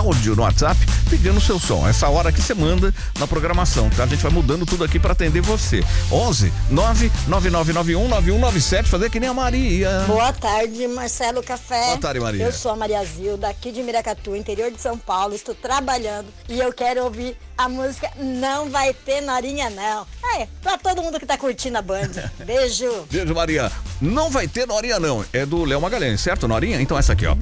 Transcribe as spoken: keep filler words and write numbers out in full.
áudio no WhatsApp pedindo o seu som. Essa hora que você manda na programação, tá? A gente vai mudando tudo aqui pra atender você. onze nove nove nove nove um nove um nove sete, fazer que nem a Maria. Boa tarde, Marcelo Café. Boa tarde, Maria. Eu sou a Maria Zilda, aqui de Miracatu, interior de São Paulo. Estou trabalhando e eu quero ouvir a música Não Vai Ter Norinha Não. É, pra todo mundo que tá curtindo a Band. Beijo. Beijo, Maria. Não vai ter Norinha não. É do Léo Magalhães, certo, Norinha? Então essa aqui, ó.